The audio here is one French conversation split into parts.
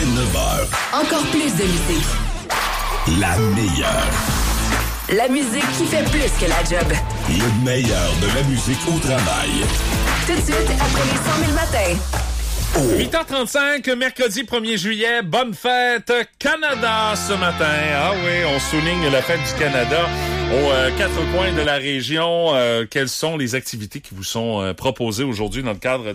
Dès 9h, Encore plus de musique. la meilleure. La musique qui fait plus que la job. Le meilleur de la musique au travail. Tout de suite, après les 100 000 matins. 8h35, mercredi 1er juillet, bonne fête Canada ce matin. Ah oui, on souligne la fête du Canada aux quatre coins de la région. Quelles sont les activités qui vous sont proposées aujourd'hui dans le cadre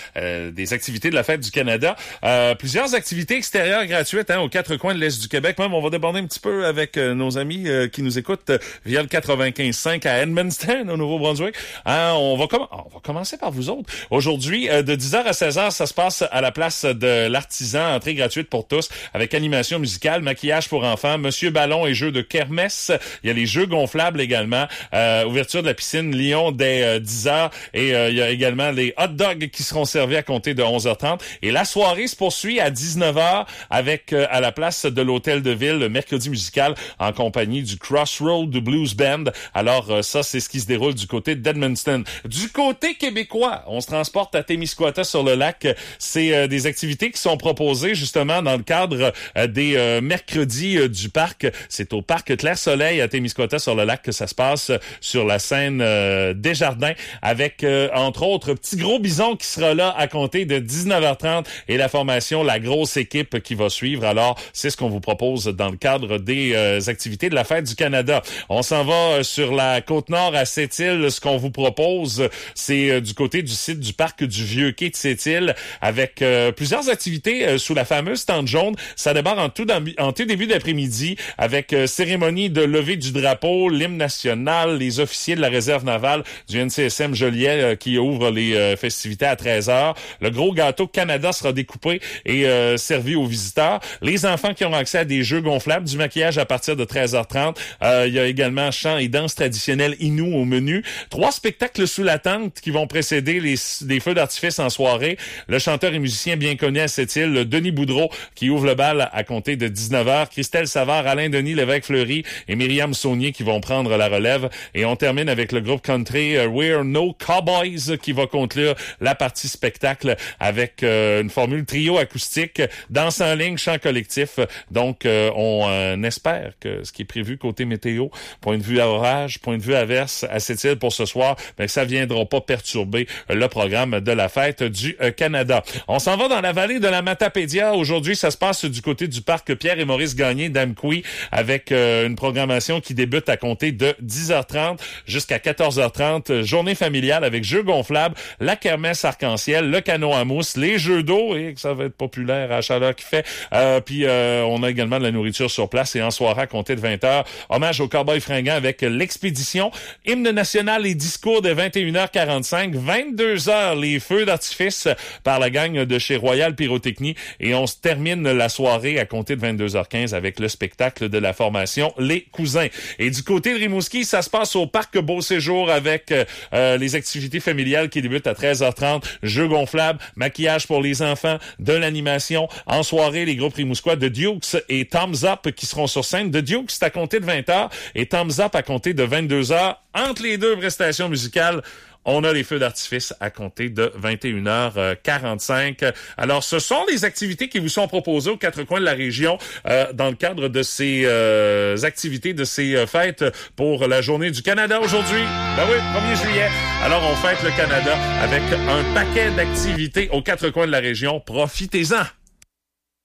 de des activités de la fête du Canada? Plusieurs activités extérieures gratuites aux quatre coins de l'Est du Québec. Même, on va déborder un petit peu avec nos amis qui nous écoutent via le 95.5 à Edmundston, au Nouveau-Brunswick. On va commencer par vous autres. Aujourd'hui, de 10h à 16h, ça se passe à la place de l'Artisan, entrée gratuite pour tous, avec animation musicale, maquillage pour enfants, Monsieur Ballon et jeux de kermesse. Il y a les jeux gonflables également, ouverture de la piscine Lyon dès 10h, et il y a également les hot dogs qui seront servis à compter de 11h30. Et la soirée se poursuit à 19h avec, à la place de l'Hôtel de Ville, le mercredi musical en compagnie du Crossroad Blues Band. Alors ça, c'est ce qui se déroule du côté d'Edmundston. Du côté québécois, on se transporte à Témiscouata sur le lac. C'est des activités qui sont proposées justement dans le cadre des mercredis du parc. C'est au parc Clair-Soleil à Témiscouata sur le lac que ça se passe sur la scène Desjardins avec entre autres Petit Gros Bison qui sera là à compter de 19h30 et la formation La Grosse Équipe qui va suivre. Alors, c'est ce qu'on vous propose dans le cadre des activités de la Fête du Canada. On s'en va sur la Côte-Nord à Sept-Îles. Ce qu'on vous propose, c'est du côté du site du parc du Vieux-Quai de Sept-Îles avec plusieurs activités sous la fameuse tente jaune. Ça démarre en tout début d'après-midi avec cérémonie de levée du drapeau, l'hymne national, les officiers de la réserve navale du NCSM Joliet qui ouvre les festivités à 13h. Le gros gâteau Canada sera découpé et servi aux visiteurs. Les enfants qui ont accès à des jeux gonflables, du maquillage à partir de 13h30. Il y a également chant et danse traditionnelle Innu au menu. 3 spectacles sous la tente qui vont précéder les feux d'artifice en soirée. Le chanteur et musicien bien connu à cette île, Denis Boudreau, qui ouvre le bal à compter de 19h. Christelle Savard, Alain Denis, Lévesque-Fleury et Myriam Saunier qui vont prendre la relève. Et on termine avec le groupe country We're No Cowboys qui va conclure la partie spectacle avec une formule trio acoustique, danse en ligne, chant collectif. Donc, on espère que ce qui est prévu côté météo, point de vue à orage, point de vue averse à cette île pour ce soir, ben, ça viendra pas perturber le programme de la fête du Canada. On s'en va dans la vallée de la Matapédia. Aujourd'hui, ça se passe du côté du parc Pierre et Maurice Gagné d'Amqui avec une programmation qui débute à compter de 10h30 jusqu'à 14h30. Journée familiale avec jeux gonflables, la kermesse arc-en-ciel, le canot à mousse, les jeux d'eau, et ça va être populaire à la chaleur qu'il fait. Puis on a également de la nourriture sur place et en soirée à compter de 20h. Hommage aux cowboys fringants avec l'expédition, hymne national et discours de 21h45, 22h les feux d'artifice par la gang de chez Royal Pyrotechnie et on se termine la soirée à compter de 22h15 avec le spectacle de la formation Les Cousins. Et du côté de Rimouski, ça se passe au parc Beau Séjour avec les activités familiales qui débutent à 13h30, jeux gonflables, maquillage pour les enfants, de l'animation. En soirée, les groupes rimouskois de Dukes et Thumbs Up qui seront sur scène. De Dukes, c'est à compter de 20h et Thumbs Up à compter de 22h. Entre les deux prestations musicales, on a les feux d'artifice à compter de 21h45. Alors, ce sont les activités qui vous sont proposées aux quatre coins de la région dans le cadre de ces activités, de ces fêtes pour la Journée du Canada aujourd'hui. Ben oui, 1er juillet. Alors, on fête le Canada avec un paquet d'activités aux quatre coins de la région. Profitez-en!